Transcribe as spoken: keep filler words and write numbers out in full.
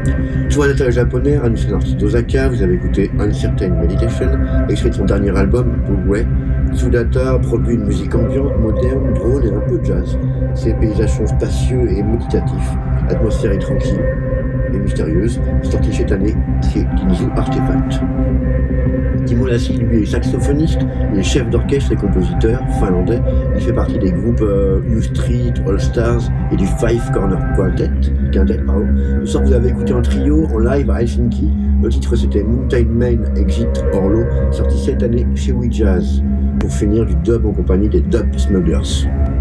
Sur un atelier japonais, Hansen artiste d'Osaka, vous avez écouté Uncertain Meditation, extrait de son dernier album, Blu-ray. Sudata produit une musique ambiante, moderne, drôle et un peu jazz. Ses paysages sont spacieux et méditatifs. L'atmosphère est tranquille et mystérieuse. Sorti cette année, c'est Kinzu Artefact. Timo Lassi, lui, est saxophoniste, il est chef d'orchestre et compositeur finlandais. Il fait partie des groupes euh, U Street, All Stars et du Five Corner Quartet, Quintet, pardon. Le soir, vous avez écouté un trio en live à Helsinki. Le titre, c'était Mountain Man Exit Orlo, sorti cette année chez We Jazz. Pour finir, du dub en compagnie des Dub Smugglers.